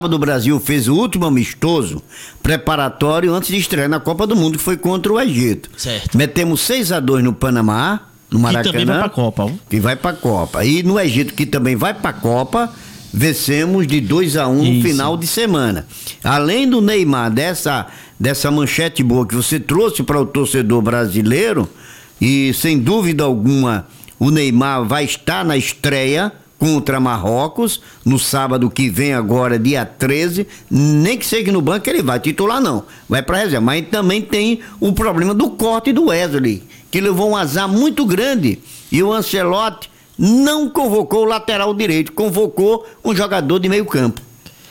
do Brasil fez o último amistoso preparatório antes de estrear na Copa do Mundo, que foi contra o Egito. Certo. Metemos 6-2 no Panamá, no Maracanã. Que também vai pra Copa. Que vai pra Copa. E no Egito, que também vai pra Copa, vencemos de 2-1 no final de semana. Além do Neymar, dessa manchete boa que você trouxe para o torcedor brasileiro, e sem dúvida alguma o Neymar vai estar na estreia contra Marrocos, no sábado que vem agora, dia 13, nem que seja no banco ele vai titular não, vai para reserva, mas também tem o problema do corte do Wesley, que levou um azar muito grande, e o Ancelotti não convocou o lateral direito, convocou um jogador de meio campo.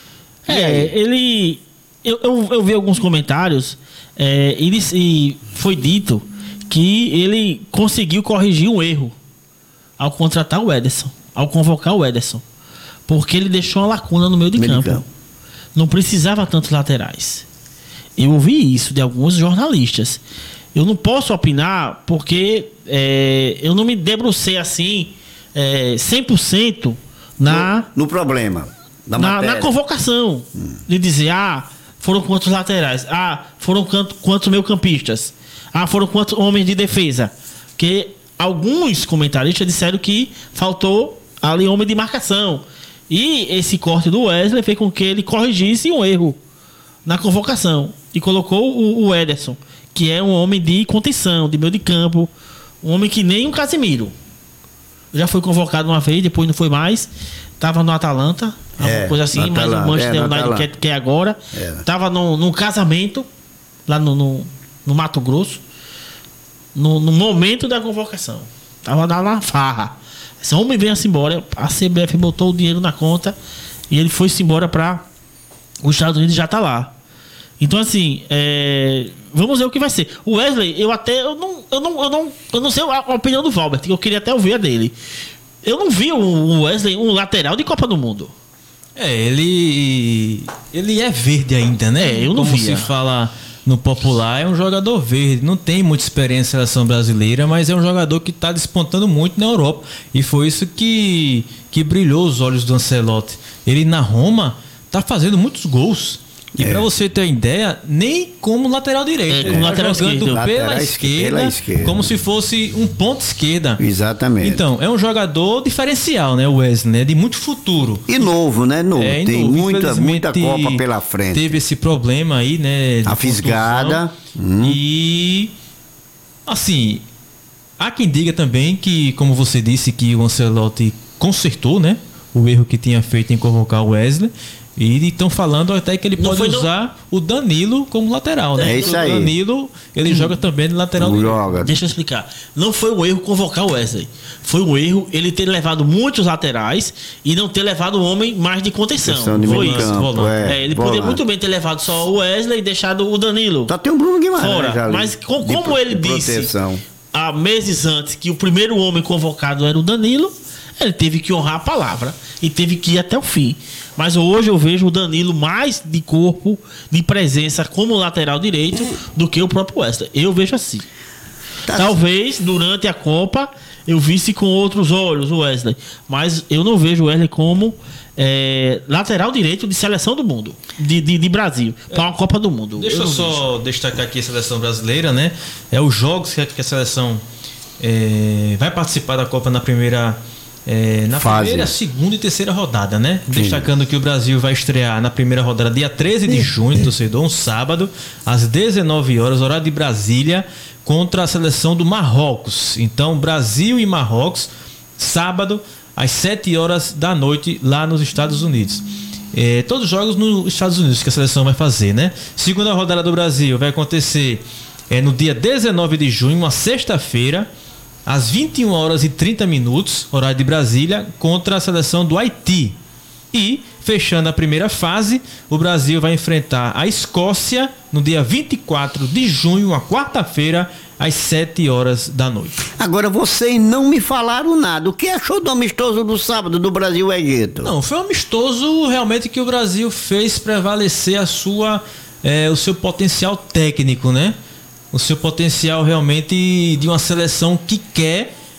Eu vi alguns comentários, e foi dito que ele conseguiu corrigir um erro ao contratar o Ederson, ao convocar o Ederson, porque ele deixou uma lacuna no meio de campo. Não precisava tantos laterais. Eu ouvi isso de alguns jornalistas. Eu não posso opinar porque eu não me debrucei assim 100% no problema na convocação, de dizer, foram quantos laterais, foram quantos meio-campistas, foram quantos homens de defesa, que alguns comentaristas disseram que faltou ali homem de marcação. E esse corte do Wesley fez com que ele corrigisse um erro na convocação e colocou o Ederson, que é um homem de contenção, de meio de campo, um homem que nem um Casemiro. Já foi convocado uma vez, depois não foi mais. Tava no Atalanta, alguma coisa assim, mas o Manchester United quer agora. Tava num casamento lá no Mato Grosso, no momento da convocação. Tava na farra. Esse homem veio-se embora, a CBF botou o dinheiro na conta e ele foi-se embora para os Estados Unidos e já tá lá. Então, assim, vamos ver o que vai ser. O Wesley, eu não sei a opinião do Valbert, que eu queria até ouvir a dele. Eu não vi o Wesley um lateral de Copa do Mundo. Ele é verde ainda, né? Eu não vi. Como se fala no popular, é um jogador verde. Não tem muita experiência na seleção brasileira, mas é um jogador que está despontando muito na Europa. E foi isso que brilhou os olhos do Ancelotti. Ele na Roma está fazendo muitos gols. E para você ter uma ideia, nem como lateral direito. Como lateral jogando esquerdo. pela esquerda, como se fosse um ponto esquerda. Exatamente. Então, é um jogador diferencial, né? O Wesley, né? De muito futuro. E novo, né? Novo. Tem muita Copa pela frente. Teve esse problema aí, né? A fisgada. E, assim, há quem diga também que, como você disse, que o Ancelotti consertou, né? O erro que tinha feito em convocar o Wesley. E estão falando até que ele pode usar o Danilo como lateral, né? É isso aí. O Danilo, ele joga também de lateral direito. Deixa eu explicar. Não foi um erro convocar o Wesley. Foi um erro ele ter levado muitos laterais e não ter levado o homem mais de contenção. Foi isso. Ele poderia muito bem ter levado só o Wesley e deixado o Danilo. Só tem o Bruno Guimarães fora. Mas como ele disse há meses antes que o primeiro homem convocado era o Danilo, ele teve que honrar a palavra e teve que ir até o fim. Mas hoje eu vejo o Danilo mais de corpo, de presença como lateral direito do que o próprio Wesley. Eu vejo assim. Talvez durante a Copa eu visse com outros olhos o Wesley, mas eu não vejo o Wesley como lateral direito de seleção do mundo, de Brasil, para uma Copa do Mundo. Deixa eu só destacar aqui a seleção brasileira, né? Os jogos que a seleção vai participar da Copa na primeira primeira, segunda e terceira rodada, né? Sim. Destacando que o Brasil vai estrear na primeira rodada dia 13 de junho, torcedor, um sábado, às 19 horas, horário de Brasília, contra a seleção do Marrocos. Então, Brasil e Marrocos, sábado, às 7 horas da noite, lá nos Estados Unidos. Todos os jogos nos Estados Unidos que a seleção vai fazer, né? Segunda rodada do Brasil vai acontecer no dia 19 de junho, uma sexta-feira, às 21 horas e 30 minutos, horário de Brasília, contra a seleção do Haiti. E, fechando a primeira fase, o Brasil vai enfrentar a Escócia no dia 24 de junho, uma quarta-feira, às 7 horas da noite. Agora, vocês não me falaram nada. O que achou do amistoso do sábado do Brasil e Egito? Não, foi um amistoso realmente que o Brasil fez prevalecer o seu potencial técnico, né? O seu potencial realmente de uma seleção que quer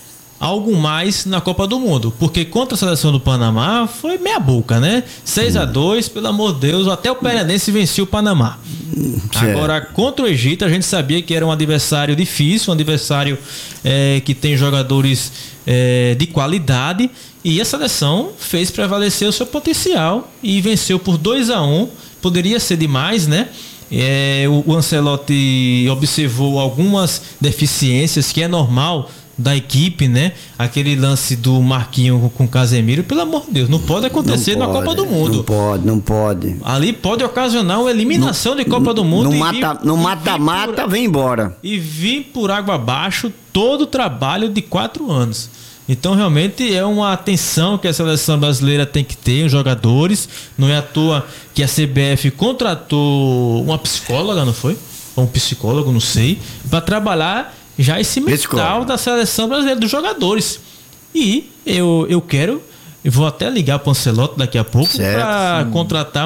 algo mais na Copa do Mundo. Porque contra a seleção do Panamá foi meia boca, né? 6-2, pelo amor de Deus, até o Perenense venceu o Panamá. Agora, contra o Egito, a gente sabia que era um adversário difícil, um adversário que tem jogadores de qualidade, e a seleção fez prevalecer o seu potencial e venceu por 2-1. Poderia ser demais, né? O Ancelotti observou algumas deficiências, que é normal da equipe, né? Aquele lance do Marquinhos com o Casemiro, pelo amor de Deus, não pode acontecer na Copa do Mundo. Não pode. Ali pode ocasionar uma eliminação de Copa do Mundo. No mata-mata, vem embora. E vir por água abaixo todo o trabalho de 4 anos. Então, realmente, é uma atenção que a seleção brasileira tem que ter, os jogadores. Não é à toa que a CBF contratou uma psicóloga, não foi? Ou um psicólogo, não sei, para trabalhar já esse mental da seleção brasileira, dos jogadores. E eu vou até ligar para o Ancelotti daqui a pouco para contratar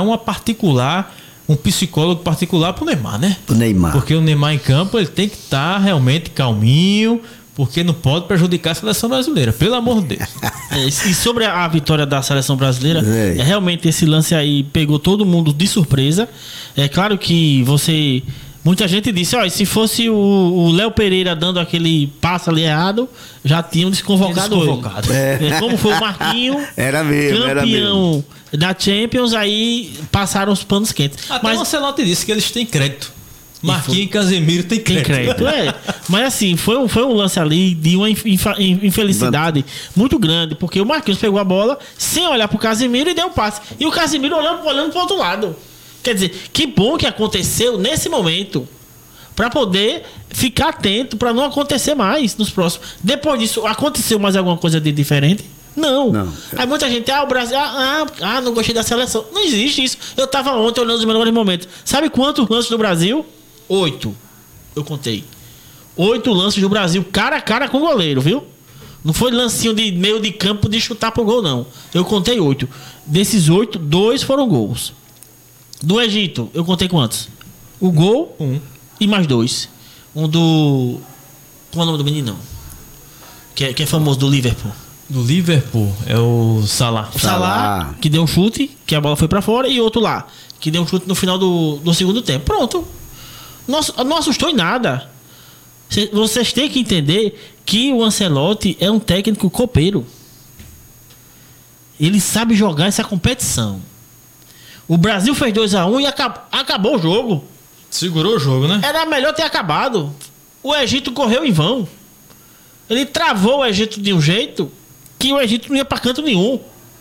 um psicólogo particular para o Neymar, né? O Neymar. Porque o Neymar em campo, ele tem que estar realmente calminho, porque não pode prejudicar a seleção brasileira, pelo amor de Deus. E sobre a vitória da seleção brasileira, realmente esse lance aí pegou todo mundo de surpresa. É claro que muita gente disse, se fosse o Léo Pereira dando aquele passo ali errado, já tinham desconvocado ele. Como foi o Marquinhos, era mesmo. da Champions, aí passaram os panos quentes. Mas o Ancelotti disse que eles têm crédito. Marquinhos e Casemiro tem crédito. Mas assim, foi um lance ali de uma infelicidade muito grande, porque o Marquinhos pegou a bola sem olhar pro Casemiro e deu o passe. E o Casemiro olhando pro outro lado. Quer dizer, que bom que aconteceu nesse momento, para poder ficar atento, para não acontecer mais nos próximos. Depois disso, aconteceu mais alguma coisa de diferente? Não. Aí muita gente, o Brasil, não gostei da seleção. Não existe isso. Eu tava ontem olhando os melhores momentos. Sabe quantos lances do Brasil? 8. Eu contei. 8 lances do Brasil, cara a cara com o goleiro, viu? Não foi lancinho de meio de campo de chutar pro gol, não. Eu contei 8. Desses 8, 2 foram gols. Do Egito, eu contei quantos? O gol, 1. E mais 2. Um do... Qual é o nome do menino? Que é famoso, do Liverpool. Do Liverpool é o Salah. O Salah, que deu um chute, que a bola foi pra fora, e outro lá, que deu um chute no final do segundo tempo. Pronto. Não assustou em nada. Vocês têm que entender que o Ancelotti é um técnico copeiro. Ele sabe jogar essa competição. O Brasil fez 2-1 e acabou o jogo. Segurou o jogo, né? Era melhor ter acabado. O Egito correu em vão. Ele travou o Egito de um jeito que o Egito não ia pra canto nenhum.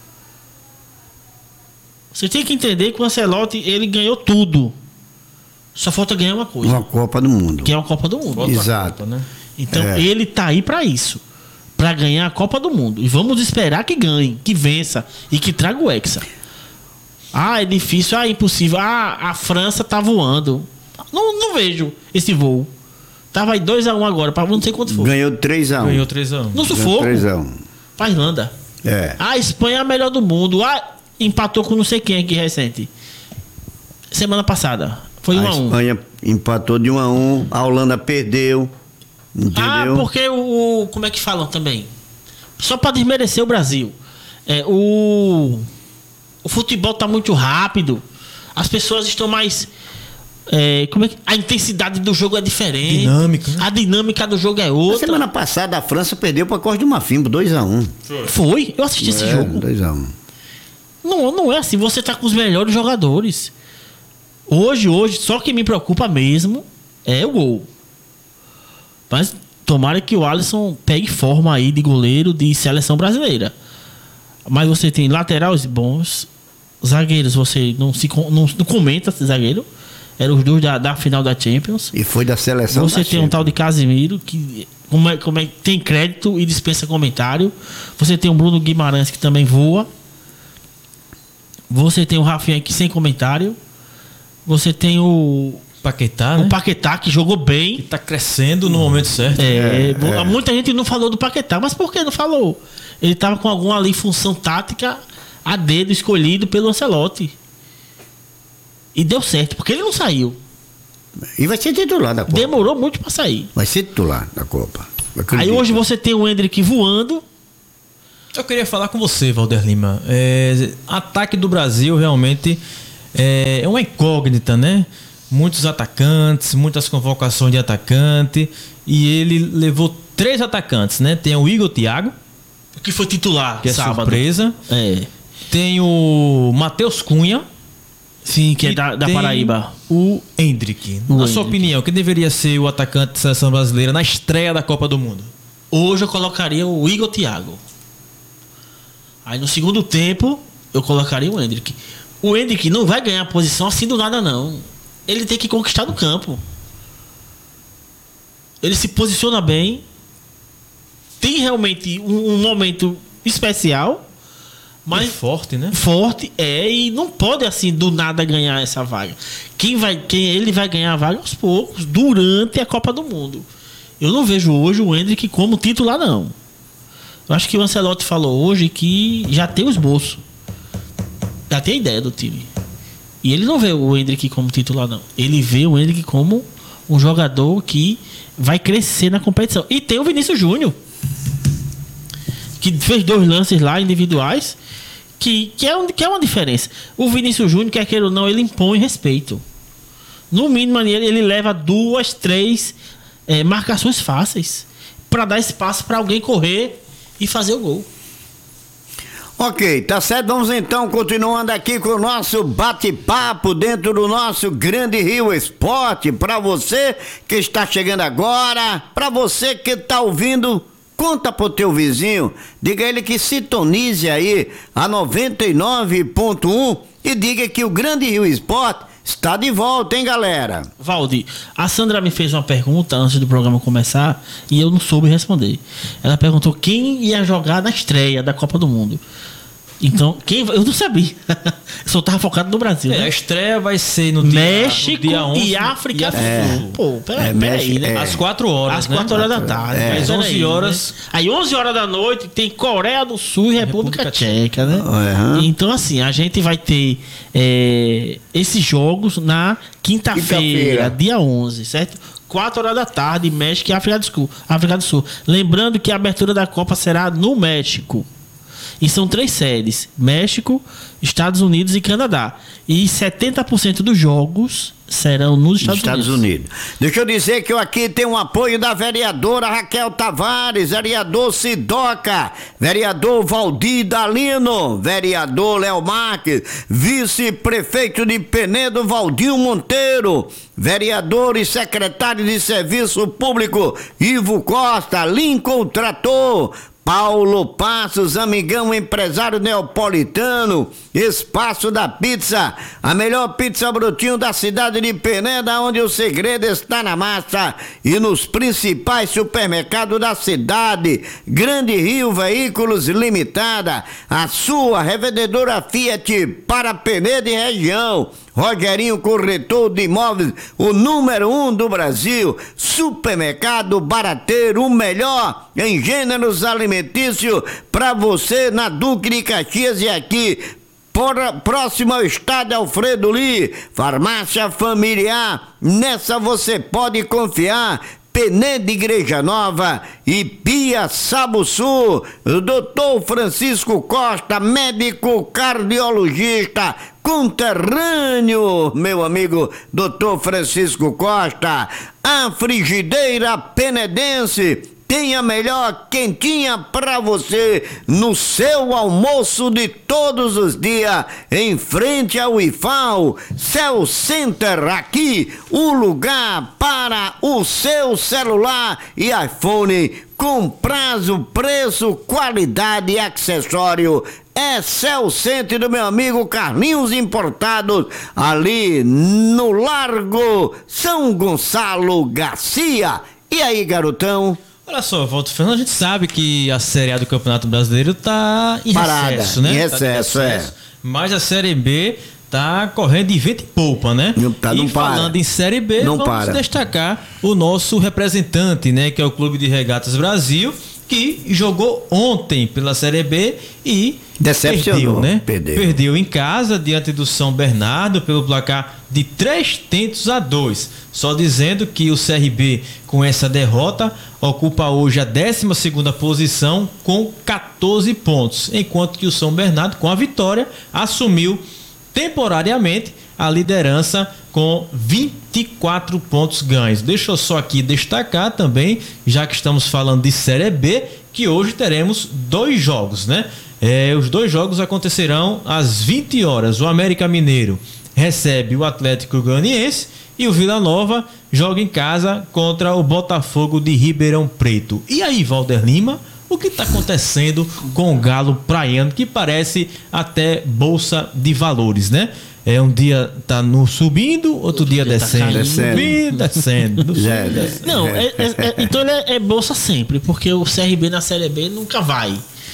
Você tem que entender que o Ancelotti, ele ganhou tudo. Só falta ganhar uma coisa. Uma Copa do Mundo. Que é uma Copa do Mundo. Exato. Copa, né? Então ele tá aí pra isso. Pra ganhar a Copa do Mundo. E vamos esperar que ganhe, que vença e que traga o Hexa. É difícil, é impossível. A França tá voando. Não vejo esse voo. Tava aí 2-1 agora, não sei quanto foi. Ganhou 3-1. Ganhou 3-1. No sufoco. 3-1. Pra Irlanda. A Espanha é a melhor do mundo. Empatou com não sei quem aqui recente. Semana passada. Foi 1-1. A Espanha empatou de 1-1. A Holanda perdeu. Entendeu? Porque como é que falam também? Só pra desmerecer o Brasil. O futebol tá muito rápido. As pessoas estão mais... a intensidade do jogo é diferente. Dinâmica, né? A dinâmica do jogo é outra. Na semana passada a França perdeu para a Costa do Marfim por 2-1. Foi? Eu assisti esse jogo. 2-1. Não é assim. Você tá com os melhores jogadores. Hoje, só que me preocupa mesmo é o gol. Mas tomara que o Alisson pegue forma aí de goleiro de seleção brasileira. Mas você tem laterais bons, zagueiros, você não comenta esse zagueiro. Eram os dois da final da Champions. E foi da seleção. Você tem um tal de Casemiro que tem crédito e dispensa comentário. Você tem o Bruno Guimarães que também voa. Você tem o Rafinha aqui sem comentário. Você tem o Paquetá, né? O Paquetá que jogou bem. Que tá crescendo no momento certo. Muita gente não falou do Paquetá, mas por que não falou? Ele tava com alguma ali função tática a dedo escolhido pelo Ancelotti. E deu certo, porque ele não saiu. E vai ser titular da Copa. Demorou muito pra sair. Vai ser titular da Copa. Aí hoje você tem o Hendrick voando. Eu queria falar com você, Valder Lima. Ataque do Brasil realmente é uma incógnita, né? Muitos atacantes, muitas convocações de atacante. E ele levou 3 atacantes, né? Tem o Igor Thiago, que foi titular, que é sábado. Surpresa. Tem o Matheus Cunha. Sim, que é da Paraíba. O Hendrick. Na sua opinião, quem deveria ser o atacante da seleção brasileira na estreia da Copa do Mundo? Hoje eu colocaria o Igor Thiago. Aí no segundo tempo, eu colocaria o Hendrick. O Hendrick não vai ganhar posição assim do nada, não. Ele tem que conquistar no campo. Ele se posiciona bem. Tem realmente um momento especial. Mas forte, né? Forte, e não pode assim do nada ganhar essa vaga. Ele vai ganhar a vaga aos poucos, durante a Copa do Mundo. Eu não vejo hoje o Hendrick como titular, não. Eu acho que o Ancelotti falou hoje que já tem o esboço. Já tem a ideia do time. E ele não vê o Hendrick como titular, não. Ele vê o Hendrick como um jogador que vai crescer na competição. E tem o Vinícius Júnior, que fez 2 lances lá individuais, que é uma diferença. O Vinícius Júnior, quer queira ou não, ele impõe respeito. No mínimo, ele leva 2, 3 marcações fáceis para dar espaço para alguém correr e fazer o gol. Ok, tá certo. Vamos então continuando aqui com o nosso bate-papo dentro do nosso Grande Rio Esporte. Para você que está chegando agora, para você que está ouvindo, conta pro teu vizinho, diga a ele que sintonize aí a 99.1 e diga que o Grande Rio Esporte está de volta, hein, galera? Valdir, a Sandra me fez uma pergunta antes do programa começar e eu não soube responder. Ela perguntou quem ia jogar na estreia da Copa do Mundo. Então, eu não sabia. Eu só tava focado no Brasil. Né? A estreia vai ser no México dia 11 e África do Sul. Pô, peraí, né? Às 4 horas. Às 4 horas da tarde. Às 11 horas. Né? Aí 11 horas da noite tem Coreia do Sul e República Tcheca, né? Uhum. Então, assim, a gente vai ter esses jogos na quinta-feira, dia 11, certo? 4 horas da tarde, México e África do Sul. Lembrando que a abertura da Copa será no México. E são 3 sedes: México, Estados Unidos e Canadá. E 70% dos jogos serão nos Estados Unidos. Deixa eu dizer que eu aqui tenho um apoio da vereadora Raquel Tavares, vereador Sidoca, vereador Valdir Dalino, vereador Léo Marques, vice-prefeito de Penedo Valdinho Monteiro, vereador e secretário de Serviço Público Ivo Costa, Lincoln Trator, Paulo Passos, amigão empresário neapolitano, Espaço da Pizza, a melhor pizza brotinho da cidade de Peneda, onde o segredo está na massa, e nos principais supermercados da cidade, Grande Rio Veículos Limitada, a sua revendedora Fiat para Peneda e região, Rogerinho Corretor de Imóveis, o número 1 do Brasil, Supermercado Barateiro, o melhor em gêneros alimentícios para você na Duque de Caxias e aqui próximo ao estádio Alfredo Lee, farmácia familiar, nessa você pode confiar. Peneda Igreja Nova e Pia Sabuçu, Dr. Francisco Costa, médico cardiologista, conterrâneo, meu amigo Dr. Francisco Costa, a frigideira penedense, tem a melhor quentinha para você no seu almoço de todos os dias, em frente ao IFAO, Cell Center, aqui, o lugar para o seu celular e iPhone com prazo, preço, qualidade e acessório. É Cell Center do meu amigo Carlinhos Importados, ali no Largo São Gonçalo Garcia. E aí, garotão? Olha só, Walter Fernando, a gente sabe que a Série A do Campeonato Brasileiro tá em recesso, né? Em recesso, Mas a Série B tá correndo de vento e polpa, né? Não falando em Série B, vamos destacar o nosso representante, né? Que é o Clube de Regatas Brasil que jogou ontem pela Série B e decepcionou, perdeu, né? Perdeu em casa diante do São Bernardo pelo placar de 3-2. Só dizendo que o CRB, com essa derrota, ocupa hoje a 12ª posição com 14 pontos, enquanto que o São Bernardo, com a vitória, assumiu temporariamente a liderança com 24 pontos ganhos. Deixa eu só aqui destacar também, já que estamos falando de Série B, que hoje teremos 2 jogos, né? Os 2 jogos acontecerão às 20 horas. O América Mineiro recebe o Atlético Goianiense e o Vila Nova joga em casa contra o Botafogo de Ribeirão Preto. E aí, Valder Lima, o que está acontecendo com o Galo praiano, que parece até bolsa de valores, né? Um dia tá no subindo, outro dia descendo. Subindo, descendo. Não, então ele é bolsa sempre, porque o CRB na Série B nunca vai.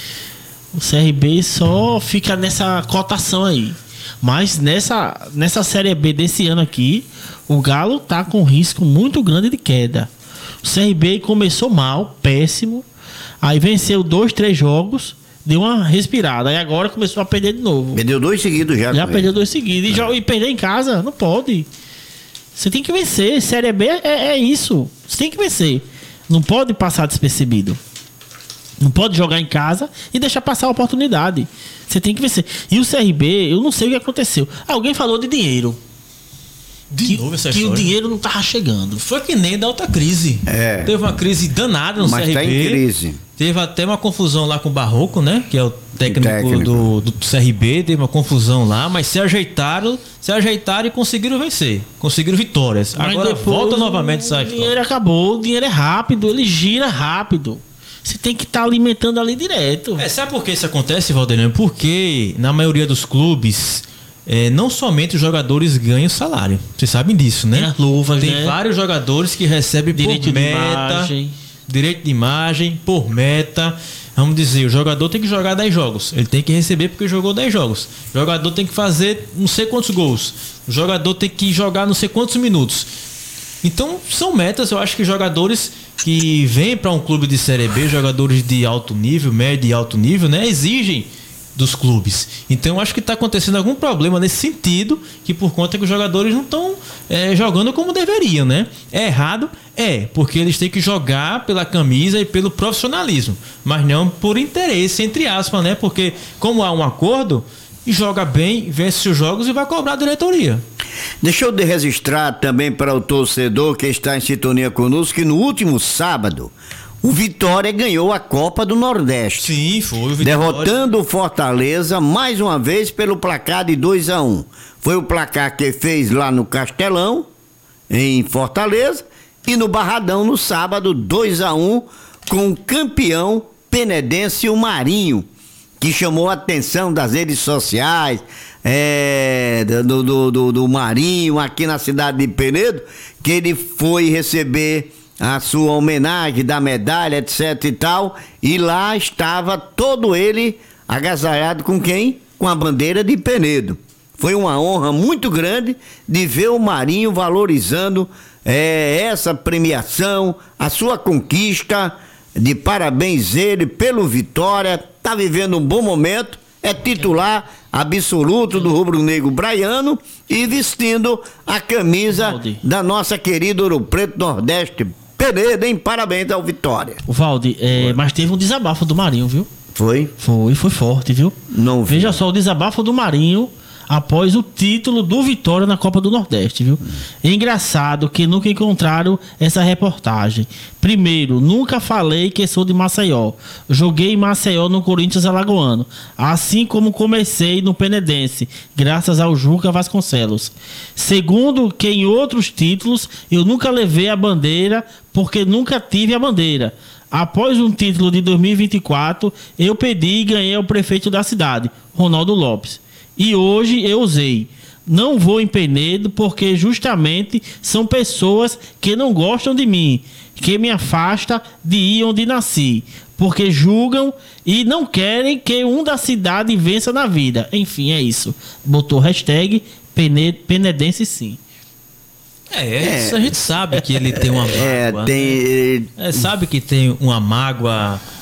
O CRB só fica nessa cotação aí. Mas nessa Série B desse ano aqui, o Galo tá com risco muito grande de queda. O CRB começou mal, péssimo. Aí venceu 2, 3 jogos, deu uma respirada. Aí agora começou a perder de novo. Perdeu 2 seguidos já. Já perdeu 2 seguidos. E perder em casa, não pode. Você tem que vencer. Série B é isso. Você tem que vencer. Não pode passar despercebido. Não pode jogar em casa e deixar passar a oportunidade. Você tem que vencer. E o CRB, eu não sei o que aconteceu. Alguém falou de dinheiro. De novo essa que história. o dinheiro não tava chegando. Foi que nem da outra crise. Teve uma crise danada no CRB. Mas tá em crise. Teve até uma confusão lá com o Barroco, né? Que é o técnico. Do CRB. Teve uma confusão lá, mas se ajeitaram e conseguiram vencer. Conseguiram vitórias. Mas agora volta novamente essa história. O dinheiro acabou, o dinheiro é rápido, ele gira rápido. Você tem que estar alimentando ali direto. Sabe por que isso acontece, Valdir? Porque na maioria dos clubes, não somente os jogadores ganham salário. Vocês sabem disso, né? Tem as luvas, Tem vários jogadores que recebem direito por meta, direito de imagem, por meta. Vamos dizer, o jogador tem que jogar 10 jogos. Ele tem que receber porque jogou 10 jogos. O jogador tem que fazer não sei quantos gols. O jogador tem que jogar não sei quantos minutos. Então, são metas, eu acho que jogadores que vêm para um clube de Série B, jogadores de alto nível, médio e alto nível, né, exigem dos clubes. Então, eu acho que está acontecendo algum problema nesse sentido, que por conta que os jogadores não estão jogando como deveriam, né? É errado? Porque eles têm que jogar pela camisa e pelo profissionalismo, mas não por interesse, entre aspas, né? Porque como há um acordo, e joga bem, vence os jogos e vai cobrar a diretoria. Deixa eu registrar também para o torcedor que está em sintonia conosco que no último sábado o Vitória ganhou a Copa do Nordeste. Sim, foi o Vitória. Derrotando o Fortaleza mais uma vez pelo placar de 2-1. Foi o placar que fez lá no Castelão, em Fortaleza, e no Barradão no sábado 2-1 com o campeão penedense, o Marinho, que chamou a atenção das redes sociais, do Marinho aqui na cidade de Penedo, que ele foi receber a sua homenagem da medalha, etc e tal, e lá estava todo ele agasalhado com quem? Com a bandeira de Penedo. Foi uma honra muito grande de ver o Marinho valorizando essa premiação, a sua conquista. De parabéns ele pelo Vitória, tá vivendo um bom momento, é titular absoluto do rubro-negro braiano e vestindo a camisa da nossa querida Ouro Preto Nordeste Penedo, hein? Parabéns ao Vitória. O Valdir, mas teve um desabafo do Marinho, viu? Foi forte, viu? Não vi. Veja só o desabafo do Marinho após o título do Vitória na Copa do Nordeste, viu? É engraçado que nunca encontraram essa reportagem. Primeiro, nunca falei que sou de Maceió. Joguei em Maceió no Corinthians Alagoano, assim como comecei no Penedense, graças ao Juca Vasconcelos. Segundo, que em outros títulos eu nunca levei a bandeira porque nunca tive a bandeira. Após um título de 2024, eu pedi e ganhei ao prefeito da cidade, Ronaldo Lopes. E hoje eu usei. Não vou em Penedo porque justamente são pessoas que não gostam de mim, que me afastam de ir onde nasci, porque julgam e não querem que um da cidade vença na vida. Enfim, é isso. Botou hashtag Penedense sim. Isso a gente sabe que ele tem uma mágoa. Sabe que tem uma mágoa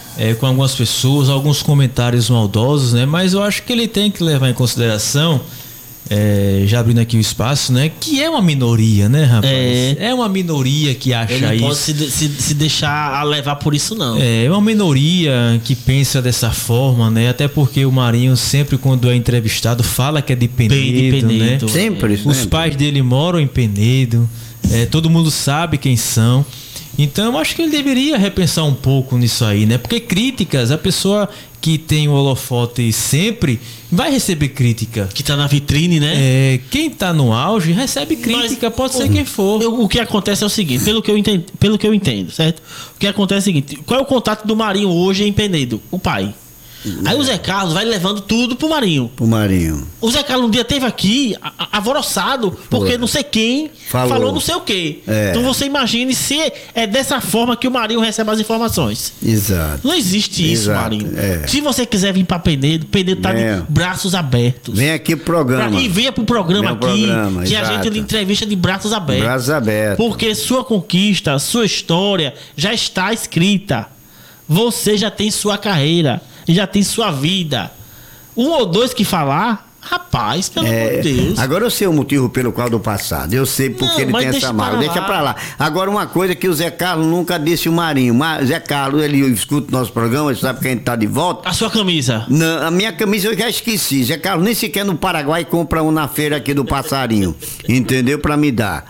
com algumas pessoas, alguns comentários maldosos, né? Mas eu acho que ele tem que levar em consideração, já abrindo aqui o espaço, né? Que é uma minoria, né, rapaz? É uma minoria que acha isso. Ele não pode se deixar levar por isso, não. É uma minoria que pensa dessa forma, né? Até porque o Marinho sempre, quando é entrevistado, fala que é de Penedo, né? Sempre. Os pais dele moram em Penedo. Todo mundo sabe quem são. Então eu acho que ele deveria repensar um pouco nisso aí, né? Porque críticas, a pessoa que tem o holofote sempre vai receber crítica. Que tá na vitrine, né? Quem tá no auge recebe crítica, mas pode ser quem for. O que acontece é o seguinte, pelo que eu entendo, certo? O que acontece é o seguinte, qual é o contato do Marinho hoje em Penedo? O pai. Aí o Zé Carlos vai levando tudo pro Marinho. O Zé Carlos um dia teve aqui alvoroçado porque não sei quem falou não sei o quê. Então você imagine se é dessa forma que o Marinho recebe as informações. Exato. Não existe isso, Marinho. Se você quiser vir pra Penedo tá de braços abertos. Vem aqui pro programa. E venha pro programa aqui, que a gente entrevista de braços abertos. Braços abertos. Porque sua conquista, sua história já está escrita. Você já tem sua carreira, já tem sua vida. Um ou dois que falar, rapaz, pelo amor de Deus. Agora eu sei o motivo pelo qual do passado. Eu sei porque ele tem essa mágoa. Deixa pra lá. Agora, uma coisa que o Zé Carlos nunca disse o Marinho. Zé Carlos, ele escuta o nosso programa, ele sabe que a gente tá de volta. A sua camisa? Não, a minha camisa eu já esqueci. Zé Carlos nem sequer no Paraguai compra um na feira aqui do Passarinho. Entendeu? Pra me dar.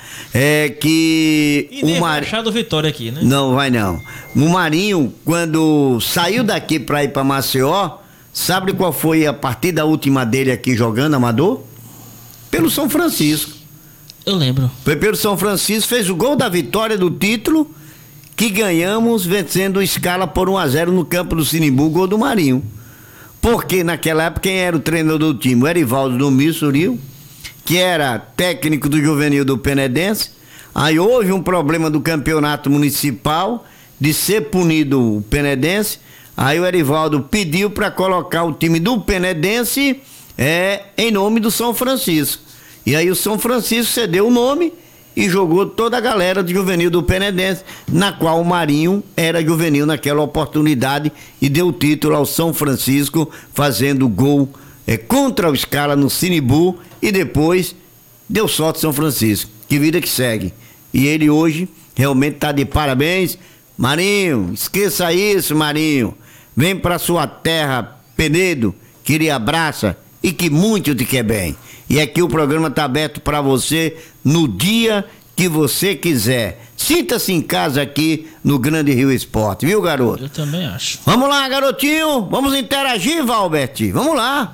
E nem vai achar do Vitória aqui, né? Não, vai não. O Marinho, quando saiu daqui pra ir pra Maceió, sabe qual foi a partida última dele aqui jogando, amador? Pelo São Francisco. Eu lembro. Foi pelo São Francisco, fez o gol da vitória do título, que ganhamos vencendo o Scala por 1-0 no campo do Sinimbu, gol do Marinho. Porque naquela época quem era o treinador do time? O Erivaldo do Missuril, que era técnico do juvenil do Penedense. Aí houve um problema do campeonato municipal de ser punido o Penedense. Aí o Erivaldo pediu para colocar o time do Penedense em nome do São Francisco. E aí o São Francisco cedeu o nome e jogou toda a galera de juvenil do Penedense, na qual o Marinho era juvenil naquela oportunidade e deu o título ao São Francisco, fazendo gol contra o Scala no Sinimbu, e depois deu sorte ao São Francisco. Que vida que segue. E ele hoje realmente está de parabéns. Marinho, esqueça isso, Marinho. Vem para sua terra, Penedo, que lhe abraça e que muito te quer bem. E aqui o programa está aberto para você no dia que você quiser. Sinta-se em casa aqui no Grande Rio Esporte, viu, garoto? Eu também acho. Vamos lá, garotinho. Vamos interagir, Valbert. Vamos lá.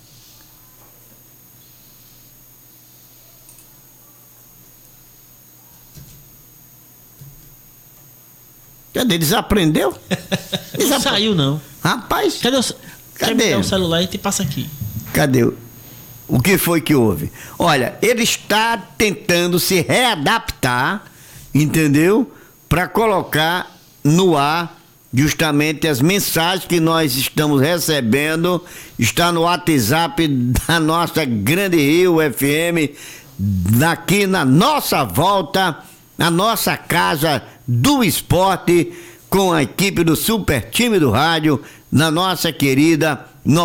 Cadê? Desaprendeu? Não saiu, não. Rapaz, cadê? Quer me dar o celular e te passa aqui. Cadê? O que foi que houve? Olha, ele está tentando se readaptar, entendeu? Para colocar no ar justamente as mensagens que nós estamos recebendo. Está no WhatsApp da nossa Grande Rio FM, aqui na nossa volta, na nossa casa do esporte, com a equipe do Super Time do Rádio, na nossa querida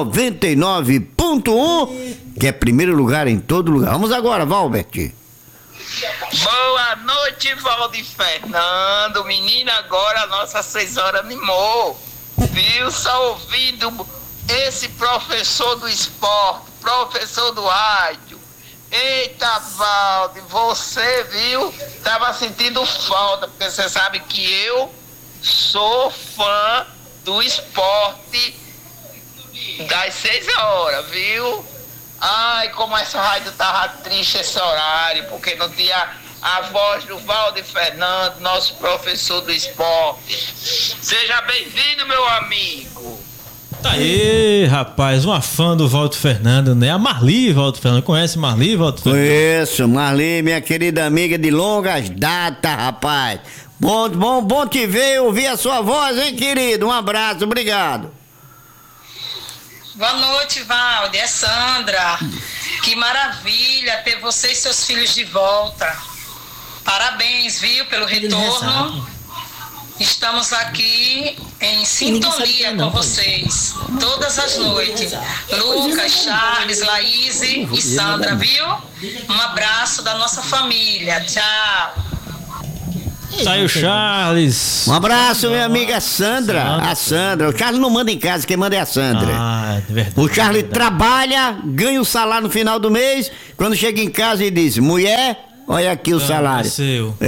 99.1, que é primeiro lugar em todo lugar. Vamos agora, Valbert. Boa noite, Valdir Fernando. Menina, agora a nossa 6 horas animou. Viu? Só ouvindo esse professor do esporte, professor do rádio. Eita, Valdir, você, viu? Tava sentindo falta, porque você sabe que eu sou fã do esporte das 6 horas, viu? Ai, como essa rádio tava triste esse horário, porque não tinha a voz do Valdir Fernando, nosso professor do esporte. Seja bem-vindo, meu amigo. Tá aí, rapaz, uma fã do Valdir Fernando, né? A Marli Valdir Fernando. Conhece Marli Valdir Fernando? Conheço, Marli, minha querida amiga de longas datas, rapaz. Bom te ver e ouvir a sua voz, hein, querido? Um abraço, obrigado. Boa noite, Valdir. É Sandra. Que maravilha ter você e seus filhos de volta. Parabéns, viu, pelo retorno. Estamos aqui em sintonia com vocês todas as noites. Lucas, Charles, Laís e Sandra, viu? Um abraço da nossa família. Tchau. Tá aí o Charles. Um abraço, minha amiga Sandra. A Sandra. O Charles não manda em casa, quem manda é a Sandra. Ah, é verdade. O Charles trabalha, ganha o salário no final do mês. Quando chega em casa e diz: mulher, olha aqui o salário. É seu.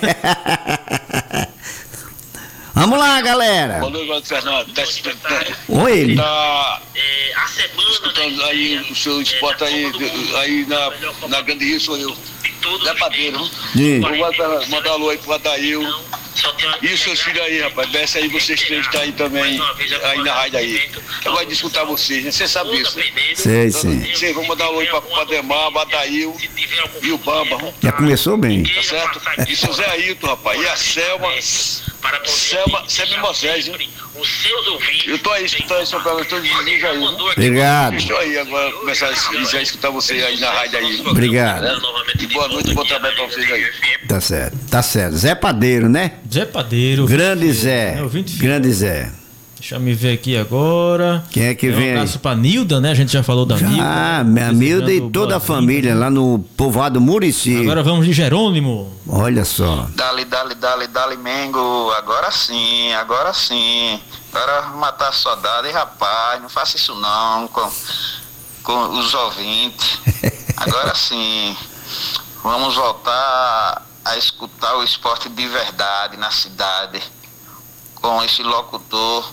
Vamos lá, galera. Boa noite, Valdo Fernando. Oi, ele. Tá escutando aí o seu esporte aí na Grande Rio, sou eu. Zé Padeiro. Vou mandar alô aí pro Adail. E os seus filhos aí, rapaz. Desce aí, vocês três tá aí também, aí na rádio aí. Eu gosto de escutar vocês, né? Você sabe disso, né? Sei, sim. Sim, vou mandar alô aí pra Ademar, o Adail e o Bamba. Já começou bem. Tá certo? E seu Zé Ailton, rapaz. E a Selma Moisés, né? Eu tô aí escutando esse programa todos os dias aí, né? Obrigado. Estou aí agora, começar a escutar você aí na rádio aí. Obrigado. E boa noite, bom trabalho pra vocês aí. Tá certo, tá certo. Zé Padeiro, né? Zé Padeiro. Grande Zé. Grande Zé. Deixa eu me ver aqui agora. Quem é que vem aí? Um abraço pra Nilda, né? A gente já falou da Nilda. Ah, minha Nilda e toda a família lá no povoado Murici. Agora vamos de Jerônimo. Olha só. Dali, Mengo. Agora sim. Agora matar a saudade. Rapaz, não faça isso não com os ouvintes. Agora sim. Vamos voltar a escutar o esporte de verdade na cidade. Com esse locutor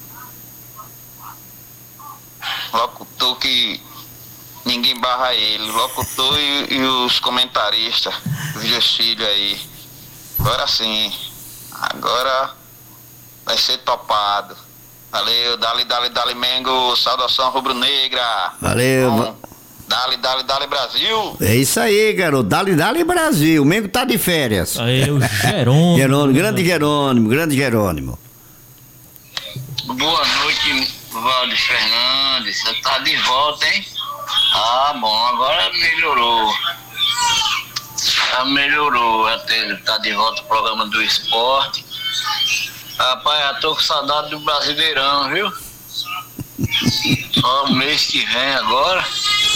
que ninguém barra ele, locutor e os comentaristas, os meus filhos aí. Agora sim, agora vai ser topado. Valeu, dali Mengo, saudação rubro-negra. Valeu. Dali Brasil. É isso aí, garoto. Dali Brasil. O Mengo tá de férias. Aí o Jerônimo. Grande Jerônimo. Boa noite, Valdo Fernandes. Você tá de volta, hein? Ah, bom, agora melhorou. Melhorou. Tá de volta o programa do esporte. Rapaz, já tô com saudade do Brasileirão, viu? Só o mês que vem agora.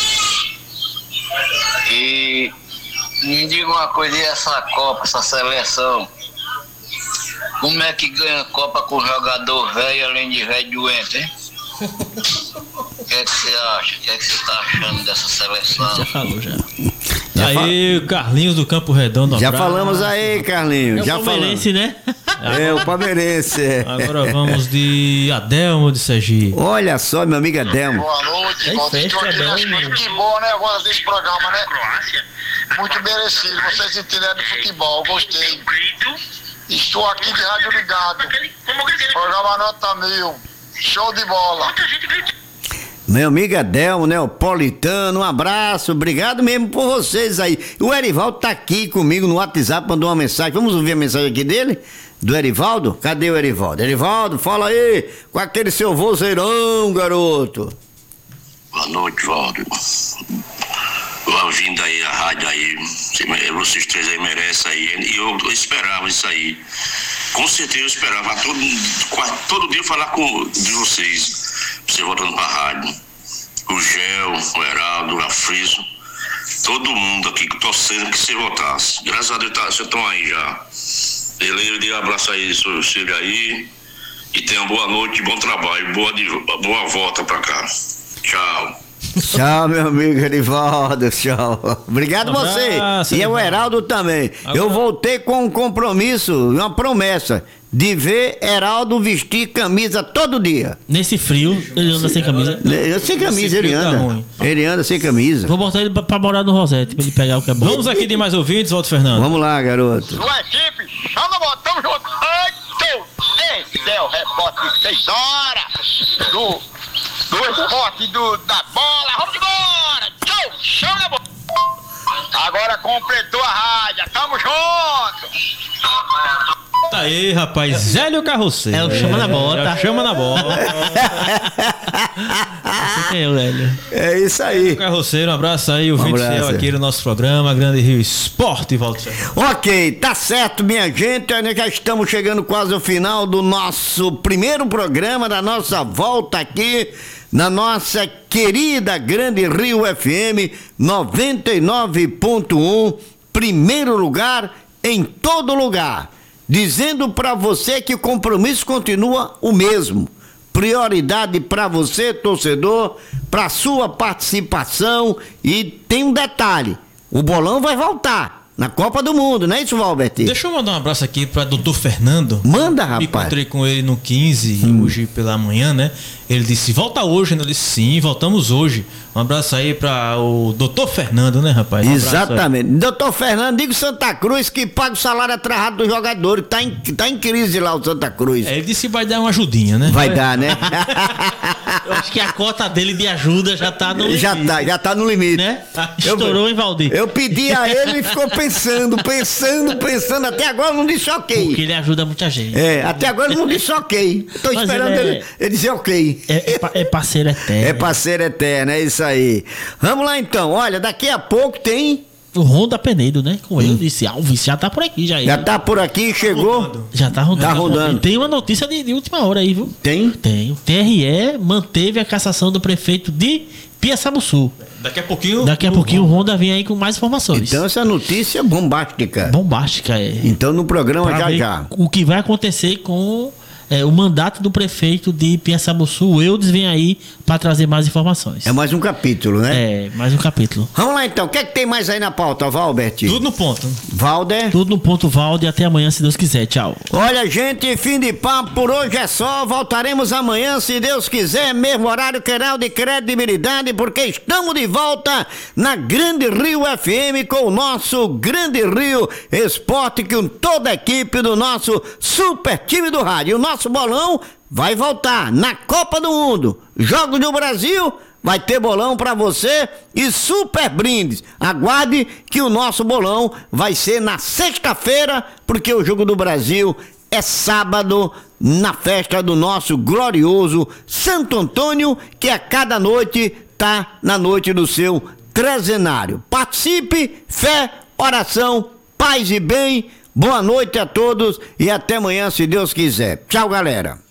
E me diga uma coisa, e essa Copa, essa seleção? Como é que ganha Copa com jogador velho, além de velho doente, hein? O que é que você acha? O que é que você tá achando dessa seleção? Já falou, já. Aí, Carlinhos do Campo Redondo. Já falamos aí, Carlinhos. É o palmeirense, né? É, o palmeirense. Agora vamos de Adelmo de Sergipe. Olha só, meu amigo Adelmo. Boa noite, Festa, Muito futebol, né? Eu gosto desse programa, né? Muito merecido. Vocês entenderam de futebol, gostei. Estou aqui de rádio ligado. Programa nota 1000. Show de bola. Meu amigo Adelmo, Neopolitano, um abraço, obrigado mesmo por vocês aí. O Erivaldo tá aqui comigo no WhatsApp, mandou uma mensagem. Vamos ouvir a mensagem aqui dele? Do Erivaldo? Cadê o Erivaldo? Erivaldo, fala aí, com aquele seu vozeirão, garoto. Boa noite, Valdo. Ouvindo aí a rádio aí, vocês três aí merecem aí. E eu esperava isso aí. Com certeza eu esperava. Todo dia falar de vocês. Você voltando pra rádio. O Gel, o Heraldo, o Afriso. Todo mundo aqui torcendo que você voltasse. Graças a Deus vocês estão aí já. Beleza, dê um abraço aí, seu filho aí. E tenha boa noite, bom trabalho. Boa volta pra cá. Tchau. Tchau, meu amigo Erivaldo, tchau. Obrigado você. E o Heraldo também. Agora... Eu voltei com um compromisso, uma promessa de ver Heraldo vestir camisa todo dia. Nesse frio, ele anda sem camisa. Sem camisa, ele anda. Ele anda sem camisa. Vou botar ele pra morar no Rosete, pra ele pegar o que é bom. Vamos aqui de mais ouvintes, Valdo Fernando. Vamos lá, garoto. Sua equipe, tamo junto. Ai, esse é o repórter de 6 horas do esporte da bola. Vamos embora. Show na bola. Agora completou a rádio. Tamo junto. Tá aí, rapaz. Zélio Carroceiro. É o chama na bota. É o chama na bota. Quem é o Hélio? É isso aí. Carroceiro, um abraço aí, o Vinte Céu aqui no nosso programa, Grande Rio Esporte, Walter. Ok, tá certo, minha gente. Já estamos chegando quase ao final do nosso primeiro programa, da nossa volta aqui na nossa querida Grande Rio FM 99.1, primeiro lugar em todo lugar. Dizendo para você que o compromisso continua o mesmo. Prioridade para você, torcedor, para sua participação. E tem um detalhe: o bolão vai voltar na Copa do Mundo, não é isso, Valbert? Deixa eu mandar um abraço aqui para Dr. Fernando. Manda, rapaz. Me encontrei com ele no 15, hoje pela manhã, né? Ele disse, volta hoje, né? Eu disse, sim, voltamos hoje. Um abraço aí para o Dr. Fernando, né, rapaz? Exatamente. Dr. Fernando, diga o Santa Cruz que paga o salário atrasado dos jogadores. Tá em crise lá o Santa Cruz. Ele disse que vai dar uma ajudinha, né? Vai dar, né? Eu acho que a cota dele de ajuda já tá no limite. Já tá no limite. Né? Estourou, hein, Valdir? Eu pedi a ele e ficou pensando. Até agora não disse ok. Porque ele ajuda muita gente. Até agora não disse ok. Tô Mas esperando ele dizer ok. É parceiro eterno. É parceiro eterno, é isso aí. Vamos lá então. Olha, daqui a pouco tem o Ronda Penedo, né? Com ele disse, Alves já tá por aqui já. Já tá por aqui, chegou. Já tá rodando. Tá rodando. Tem uma notícia de última hora aí, viu? Tem? Tem. O TRE manteve a cassação do prefeito de Piaçabuçu. Daqui a pouquinho o Ronda vem aí com mais informações. Então essa notícia é bombástica. Bombástica, é. Então no programa já. O que vai acontecer com o mandato do prefeito de Piaçabuçu, o Eudes, vem aí para trazer mais informações. É mais um capítulo, né? É, mais um capítulo. Vamos lá então, o que é que tem mais aí na pauta, Valbert? Tudo no ponto. Valder? Tudo no ponto, Valder. Até amanhã, se Deus quiser. Tchau. Olha, gente, fim de papo por hoje é só. Voltaremos amanhã, se Deus quiser, mesmo horário, canal de credibilidade, porque estamos de volta na Grande Rio FM com o nosso Grande Rio Esporte, com toda a equipe do nosso super time do rádio. O nosso bolão vai voltar na Copa do Mundo. Jogos do Brasil, vai ter bolão pra você e super brindes. Aguarde que o nosso bolão vai ser na sexta-feira, porque o Jogo do Brasil é sábado, na festa do nosso glorioso Santo Antônio, que a cada noite tá na noite do seu trezenário. Participe, fé, oração, paz e bem. Boa noite a todos e até amanhã, se Deus quiser. Tchau, galera.